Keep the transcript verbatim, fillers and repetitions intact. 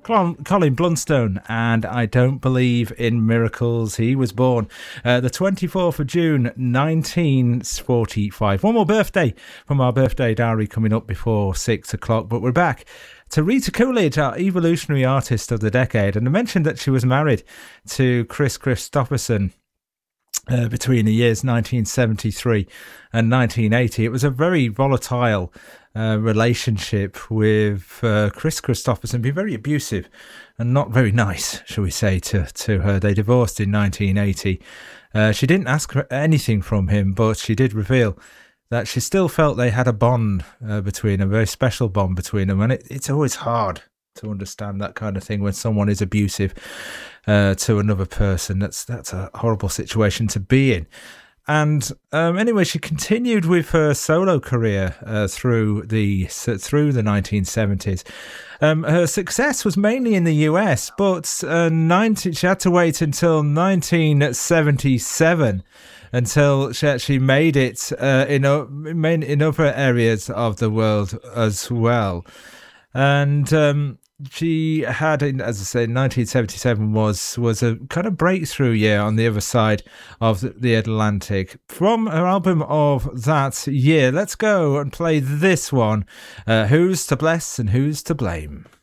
Colin, Colin Blunstone, and I Don't Believe in Miracles. He was born uh, the twenty-fourth of June, nineteen forty-five. One more birthday from our birthday diary coming up before six o'clock, but we're back to Rita Coolidge, our evolutionary artist of the decade. And I mentioned that she was married to Chris Christopherson Uh, between the years nineteen seventy-three and nineteen eighty. It was a very volatile uh, relationship with uh, Chris Christopherson, being very abusive and not very nice, shall we say, to, to her. They divorced in nineteen eighty. Uh, she didn't ask for anything from him, but she did reveal that she still felt they had a bond uh, between them, a very special bond between them. And it, it's always hard to understand that kind of thing when someone is abusive uh, to another person. That's that's a horrible situation to be in. And um, anyway, she continued with her solo career uh, through the through the nineteen seventies. Um, her success was mainly in the U S, but uh, ninety, she had to wait until nineteen seventy-seven until she actually made it uh, in, in other areas of the world as well. And um, she had, as I said, nineteen seventy-seven was was a kind of breakthrough year on the other side of the Atlantic. From her album of that year, let's go and play this one, uh, Who's to Bless and Who's to Blame?